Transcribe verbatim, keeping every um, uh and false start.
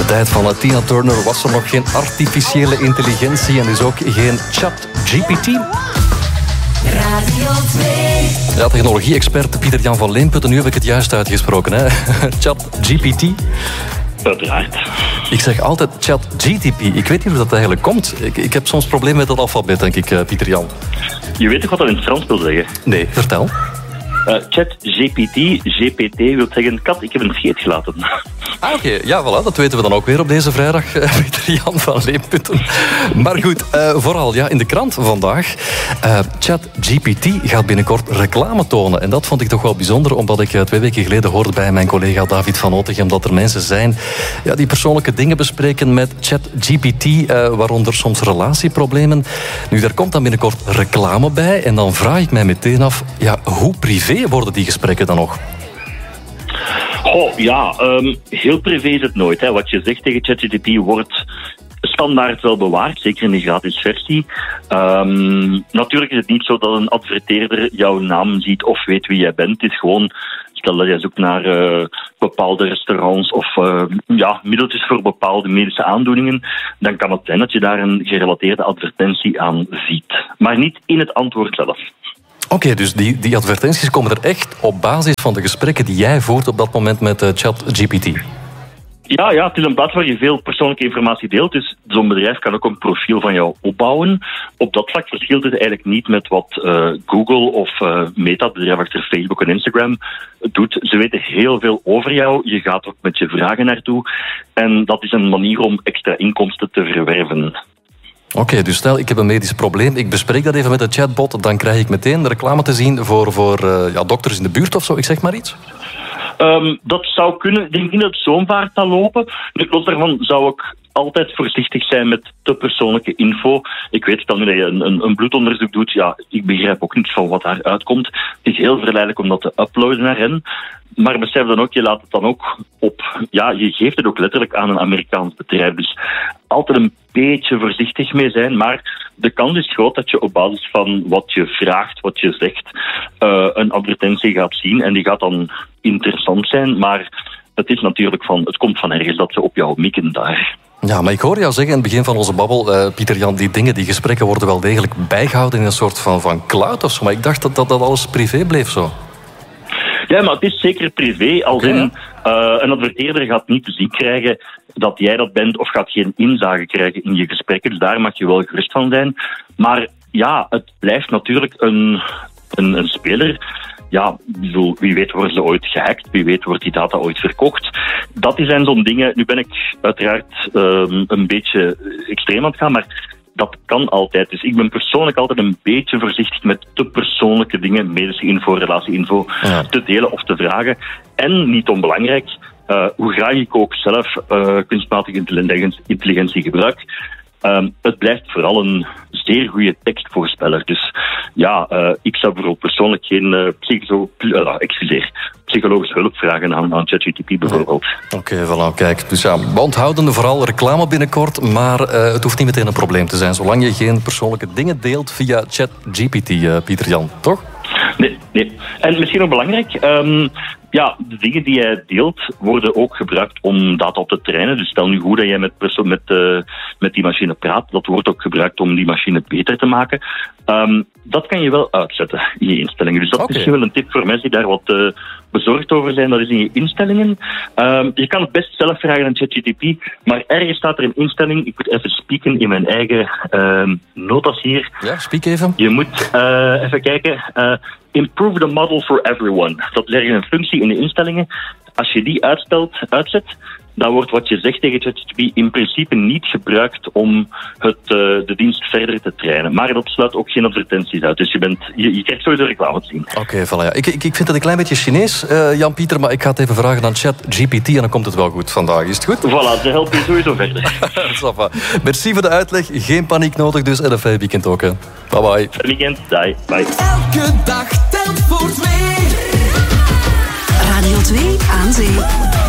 tijd van uh, Tina Turner was er nog geen artificiële intelligentie en dus ook geen ChatGPT. Radio twee. Ja, technologie-expert Pieter-Jan van Leemputten, nu heb ik het juist uitgesproken, hè? ChatGPT. Uiteraard. Ik zeg altijd ChatGTP. Ik weet niet hoe dat eigenlijk komt. Ik, ik heb soms problemen met dat alfabet, denk ik, uh, Pieter-Jan. Je weet toch wat dat in het Frans wil zeggen? Nee, vertel. Uh, ChatGPT, G P T wil zeggen kat, ik heb een scheet gelaten. Ah, oké. Okay. Ja, voilà, dat weten we dan ook weer op deze vrijdag, uh, Pieter-Jan van Leemputten. Maar goed, uh, vooral ja, in de krant vandaag. Uh, ChatGPT gaat binnenkort reclame tonen. En dat vond ik toch wel bijzonder, omdat ik uh, twee weken geleden hoorde bij mijn collega David van Otegem dat er mensen zijn ja, die persoonlijke dingen bespreken met ChatGPT, uh, waaronder soms relatieproblemen. Nu, daar komt dan binnenkort reclame bij. En dan vraag ik mij meteen af, ja, hoe privé worden die gesprekken dan nog? Oh, ja, um, heel privé is het nooit. Hè. Wat je zegt tegen ChatGPT wordt standaard wel bewaard, zeker in de gratis versie. Um, natuurlijk is het niet zo dat een adverteerder jouw naam ziet of weet wie jij bent. Het is gewoon, stel dat jij zoekt naar uh, bepaalde restaurants of uh, ja, middeltjes voor bepaalde medische aandoeningen, dan kan het zijn dat je daar een gerelateerde advertentie aan ziet. Maar niet in het antwoord zelf. Oké, okay, dus die, die advertenties komen er echt op basis van de gesprekken die jij voert op dat moment met uh, ChatGPT? Ja, ja, het is een plaats waar je veel persoonlijke informatie deelt. Dus zo'n bedrijf kan ook een profiel van jou opbouwen. Op dat vlak verschilt het eigenlijk niet met wat uh, Google of uh, Meta, het bedrijf achter Facebook en Instagram, doet. Ze weten heel veel over jou. Je gaat ook met je vragen naartoe. En dat is een manier om extra inkomsten te verwerven. Oké, okay, dus stel ik heb een medisch probleem, ik bespreek dat even met een chatbot, dan krijg ik meteen reclame te zien voor, voor uh, ja, dokters in de buurt of zo, ik zeg maar iets? Um, dat zou kunnen. Ik denk niet dat het zo'n vaart zal lopen. Los daarvan zou ik altijd voorzichtig zijn met te persoonlijke info. Ik weet, stel nu dat je een, een, een bloedonderzoek doet, ja, ik begrijp ook niet van wat daar uitkomt. Het is heel verleidelijk om dat te uploaden naar hen. Maar besef dan ook, je laat het dan ook op. Ja, je geeft het ook letterlijk aan een Amerikaans bedrijf. Dus altijd een beetje voorzichtig mee zijn. Maar de kans is groot dat je op basis van wat je vraagt, wat je zegt, uh, een advertentie gaat zien. En die gaat dan interessant zijn. Maar het is natuurlijk van, het komt van ergens dat ze op jou mikken daar. Ja, maar ik hoor jou zeggen in het begin van onze babbel, uh, Pieter-Jan, die dingen, die gesprekken worden wel degelijk bijgehouden in een soort van, van cloud of zo. Maar ik dacht dat dat, dat alles privé bleef zo. Ja, maar het is zeker privé. Als in, uh, een adverteerder gaat niet te zien krijgen dat jij dat bent of gaat geen inzage krijgen in je gesprekken. Dus daar mag je wel gerust van zijn. Maar ja, het blijft natuurlijk een, een, een speler. Ja, wie weet worden ze ooit gehackt, wie weet wordt die data ooit verkocht. Dat zijn zo'n dingen. Nu ben ik uiteraard um, een beetje extreem aan het gaan, maar dat kan altijd. Dus ik ben persoonlijk altijd een beetje voorzichtig met te persoonlijke dingen, medische info, relatie-info, ja, te delen of te vragen. En, niet onbelangrijk, uh, hoe graag ik ook zelf uh, kunstmatige intelligentie, intelligentie gebruik, Um, het blijft vooral een zeer goede tekstvoorspeller. Dus ja, uh, ik zou bijvoorbeeld persoonlijk geen uh, psycho- uh, excuseer, psychologische hulp vragen aan, aan ChatGPT bijvoorbeeld. Oké, okay, voilà, kijk. Dus ja, we onthouden vooral reclame binnenkort, maar uh, het hoeft niet meteen een probleem te zijn, zolang je geen persoonlijke dingen deelt via ChatGPT, uh, Pieter-Jan, toch? Nee, nee. En misschien ook belangrijk, um, ja, de dingen die jij deelt worden ook gebruikt om data op te trainen. Dus stel nu hoe dat jij met, perso- met, uh, met die machine praat, dat wordt ook gebruikt om die machine beter te maken. Um, dat kan je wel uitzetten in je instellingen. Dus dat okay. is misschien wel een tip voor mensen die daar wat uh, bezorgd over zijn. Dat is in je instellingen. Um, je kan het best zelf vragen aan ChatGPT, maar ergens staat er een instelling. Ik moet even spieken in mijn eigen uh, notas hier. Ja, spiek even. Je moet uh, even kijken. Uh, Improve the model for everyone. Dat is ergens een functie in de instellingen. Als je die uitstelt, uitzet, dan wordt wat je zegt tegen ChatGPT in principe niet gebruikt om het, uh, de dienst verder te trainen. Maar dat sluit ook geen advertenties uit. Dus je, bent, je, je krijgt sowieso reclame te zien. Oké, okay, voilà, ja. ik, ik, ik vind het een klein beetje Chinees, uh, Jan-Pieter, maar ik ga het even vragen aan ChatGPT en dan komt het wel goed vandaag. Is het goed? Voilà, ze helpen je sowieso verder. Merci voor de uitleg. Geen paniek nodig dus en een fijn weekend ook. Hè. Bye bye. Fijn weekend. Bye. Bye. Elke dag telt voor twee. Radio twee aan zee.